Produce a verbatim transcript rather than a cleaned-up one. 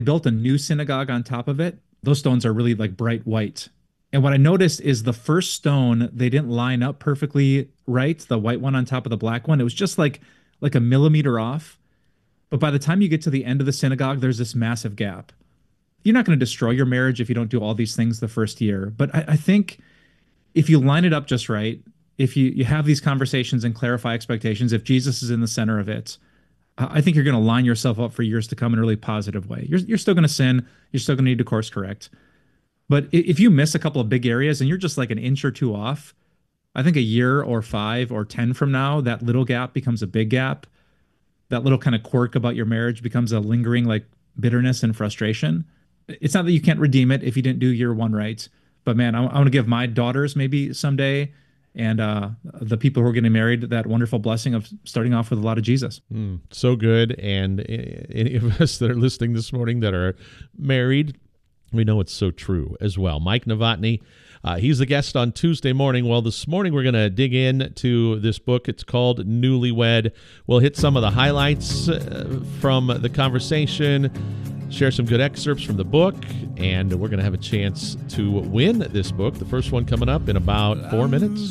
built a new synagogue on top of it. Those stones are really like bright white. And what I noticed is the first stone, they didn't line up perfectly right, the white one on top of the black one. It was just like like a millimeter off. But by the time you get to the end of the synagogue, there's this massive gap. You're not going to destroy your marriage if you don't do all these things the first year. But I, I think if you line it up just right, if you, you have these conversations and clarify expectations, if Jesus is in the center of it, I think you're going to line yourself up for years to come in a really positive way. You're, you're still going to sin. You're still going to need to course correct. But if you miss a couple of big areas and you're just like an inch or two off, I think a year or five or ten from now, that little gap becomes a big gap. That little kind of quirk about your marriage becomes a lingering like bitterness and frustration. It's not that you can't redeem it if you didn't do year one right. But man, I, I want to give my daughters maybe someday and uh, the people who are getting married that wonderful blessing of starting off with a lot of Jesus. Mm, so good. And any of us that are listening this morning that are married, we know it's so true as well. Mike Novotny, uh, he's the guest on Tuesday morning. Well, this morning we're going to dig into this book. It's called Newlywed. We'll hit some of the highlights uh, from the conversation, share some good excerpts from the book, and we're going to have a chance to win this book. The first one coming up in about four minutes.